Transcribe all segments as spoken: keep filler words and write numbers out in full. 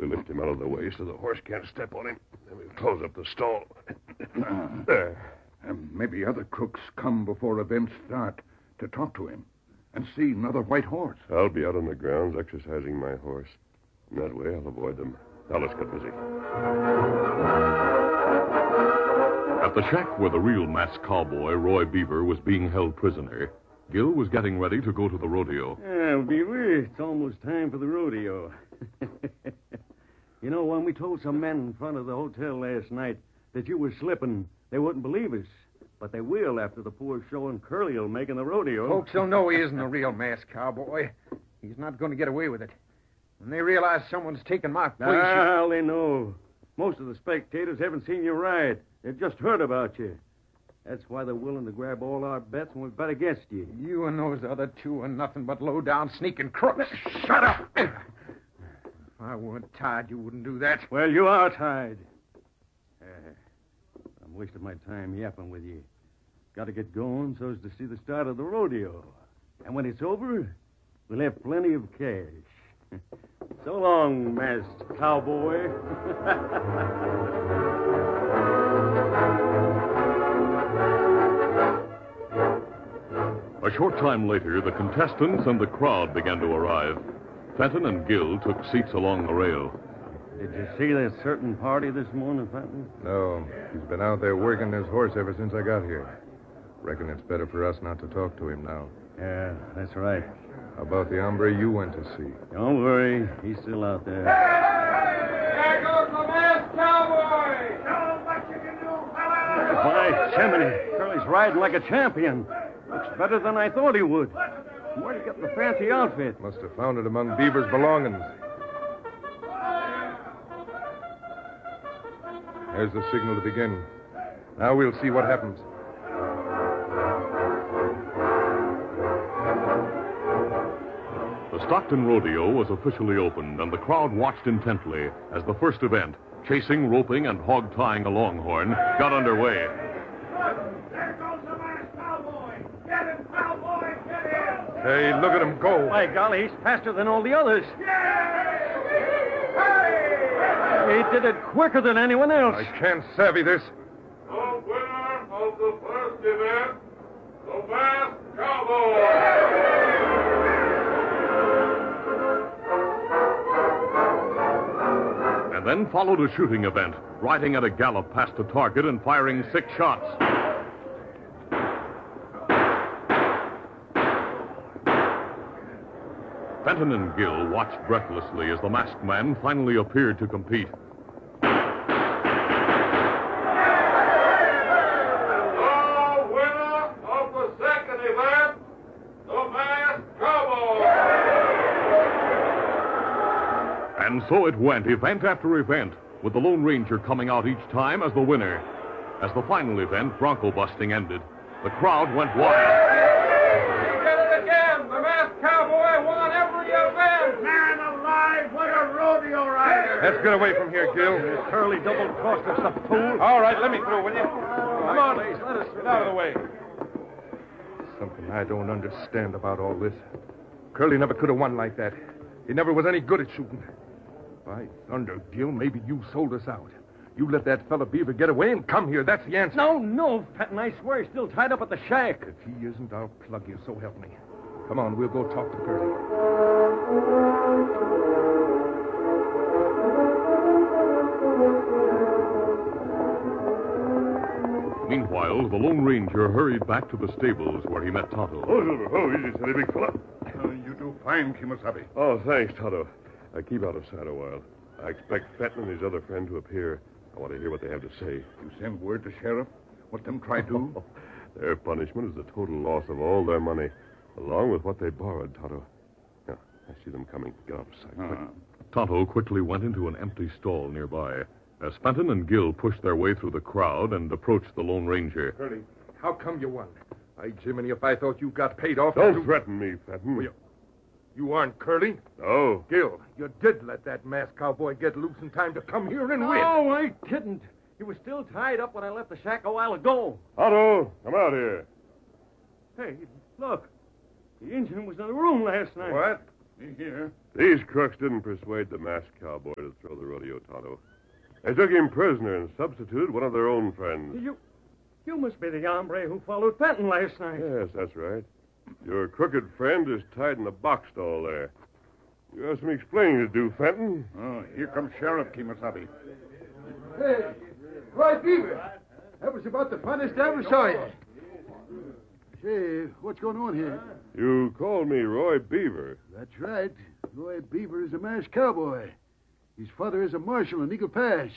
We lift him out of the way so the horse can't step on him. Then we close up the stall. There. And maybe other crooks come before events start to talk to him and see another white horse. I'll be out on the grounds exercising my horse. And that way I'll avoid them. Now let's get busy. At the shack where the real masked cowboy, Roy Beaver, was being held prisoner, Gil was getting ready to go to the rodeo. Yeah, Beaver, it's almost time for the rodeo. You know, when we told some men in front of the hotel last night that you were slipping, they wouldn't believe us. But they will after the poor show and Curly will make in the rodeo. Folks will know he isn't a real masked cowboy. He's not going to get away with it. When they realize someone's taken my place... Well, they know. Most of the spectators haven't seen you ride. They've just heard about you. That's why they're willing to grab all our bets when we bet against you. You and those other two are nothing but low-down sneaking crooks. Shut up! If I weren't tied, you wouldn't do that. Well, you are tied. Uh, I'm wasting my time yapping with you. Got to get going so as to see the start of the rodeo. And when it's over, we'll have plenty of cash. So long, masked cowboy. A short time later, the contestants and the crowd began to arrive. Fenton and Gil took seats along the rail. Did you see that certain party this morning, Fenton? No. He's been out there working his horse ever since I got here. Reckon it's better for us not to talk to him now. Yeah, that's right. How about the hombre you went to see? Don't worry. He's still out there. There goes the masked cowboy! Show him what you can do, fella! By Jiminy, Curly's riding like a champion. Looks better than I thought he would. Where'd he get the fancy outfit? Must have found it among Beaver's belongings. There's the signal to begin. Now we'll see what happens. The Stockton Rodeo was officially opened, and the crowd watched intently as the first event, chasing, roping, and hog-tying a longhorn, got underway. There goes the masked cowboy! Get him, cowboy! Get him! Hey, look at him go. By golly, he's faster than all the others. He did it quicker than anyone else. I can't savvy this. The winner of the first event, the masked cowboy! And then followed a shooting event, riding at a gallop past a target and firing six shots. Fenton and Gil watched breathlessly as the masked man finally appeared to compete. The winner of the second event, the masked cowboy! And so it went, event after event, with the Lone Ranger coming out each time as the winner. As the final event, bronco busting, ended, the crowd went wild. He did it again! The masked cowboy won every event! Man alive, what a rodeo rider! Let's get away from here, Gil. Curly double-crossed us, the fool. All right, let me through, will you? Come on, please. Let us get out of the way. Something I don't understand about all this. Curly never could have won like that. He never was any good at shooting. By thunder, Gil, maybe you sold us out. You let that fella Beaver get away and come here. That's the answer. No, no, Fenton, I swear he's still tied up at the shack. If he isn't, I'll plug you, so help me. Come on, we'll go talk to Curly. Meanwhile, the Lone Ranger hurried back to the stables where he met Tonto. Oh, oh, easy, steady, big fella. Uh, you do fine, Kimasabi. Oh, thanks, Tonto. I keep out of sight a while. I expect Fenton and his other friend to appear. I want to hear what they have to say. You send word to sheriff? What them try do? Their punishment is the total loss of all their money, along with what they borrowed, Tonto. Yeah, I see them coming. Get out of sight. quick. Uh, Tonto quickly went into an empty stall nearby. As Fenton and Gil pushed their way through the crowd and approached the Lone Ranger. Curly, how come you won? By Jiminy, if I thought you got paid off... Don't you... threaten me, Fenton. Well, you, you aren't Curly? No. Gil, you did let that masked cowboy get loose in time to come here and win. No, I didn't. He was still tied up when I left the shack a while ago. Tonto, come out here. Hey, look. The engine was in the room last night. What? Here. These crooks didn't persuade the masked cowboy to throw the rodeo, Tonto. They took him prisoner and substituted one of their own friends. You, you must be the hombre who followed Fenton last night. Yes, that's right. Your crooked friend is tied in the box stall there. You have some explaining to do, Fenton. Oh, here comes Sheriff Kimasabi. Hey, Roy Beaver. That was about the funnest I ever saw you. Say, what's going on here? You called me Roy Beaver. That's right. Roy Beaver is a masked cowboy. His father is a marshal in Eagle Pass.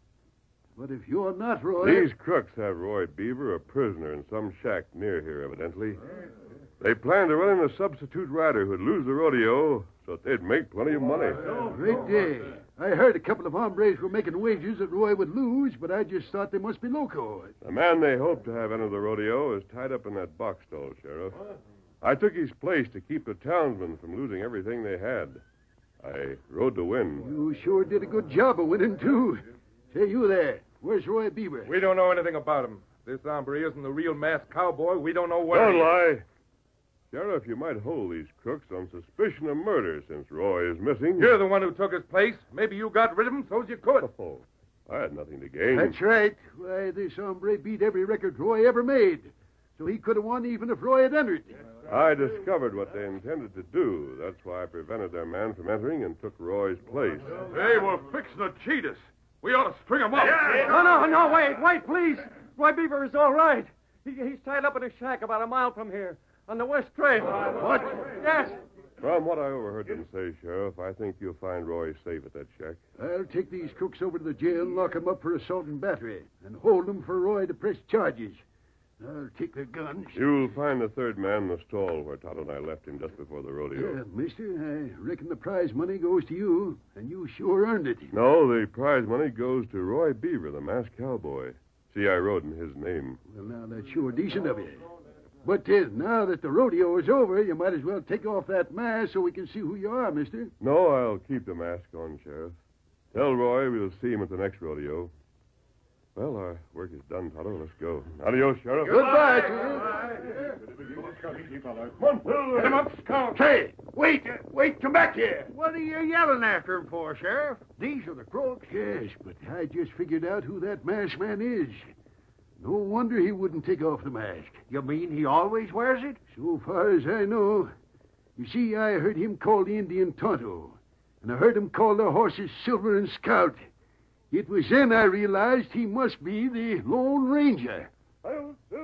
But if you're not Roy... These crooks have Roy Beaver a prisoner in some shack near here, evidently. They plan to run in a substitute rider who'd lose the rodeo so that they'd make plenty of money. Great day. I heard a couple of hombres were making wagers that Roy would lose, but I just thought they must be loco. The man they hope to have enter the rodeo is tied up in that box stall, Sheriff. I took his place to keep the townsmen from losing everything they had. I rode to win. You sure did a good job of winning, too. Say, you there. Where's Roy Beaver? We don't know anything about him. This hombre isn't the real masked cowboy. We don't know where Don't he is. lie. Sheriff, you might hold these crooks on suspicion of murder since Roy is missing. You're the one who took his place. Maybe you got rid of him so's you could. Oh, I had nothing to gain. That's right. Why, this hombre beat every record Roy ever made. So he could have won even if Roy had entered. I discovered what they intended to do. That's why I prevented their man from entering and took Roy's place. They were fixing to cheat us. We ought to string them up. No, no, no, wait, wait, please. Roy Beaver is all right. He, he's tied up in a shack about a mile from here on the West Trail. What? Yes. From what I overheard them say, Sheriff, I think you'll find Roy safe at that shack. I'll take these crooks over to the jail and lock them up for assault and battery and hold them for Roy to press charges. I'll take their guns. You'll find the third man in the stall where Tonto and I left him just before the rodeo. Yeah, mister, I reckon the prize money goes to you, and you sure earned it. No, the prize money goes to Roy Beaver, the masked cowboy. See, I rode in his name. Well, now, that's sure decent of you. But uh, now that the rodeo is over, you might as well take off that mask so we can see who you are, mister. No, I'll keep the mask on, Sheriff. Tell Roy we'll see him at the next rodeo. Well, our work is done, Tonto. Let's go. Adios, Sheriff. Goodbye to Get him up, Scout. Say, wait, wait, come back here. What are you yelling after him for, Sheriff? These are the crooks. Yes, but I just figured out who that masked man is. No wonder he wouldn't take off the mask. You mean he always wears it? So far as I know. You see, I heard him call the Indian Tonto, and I heard him call the horses Silver and Scout. It was then I realized he must be the Lone Ranger.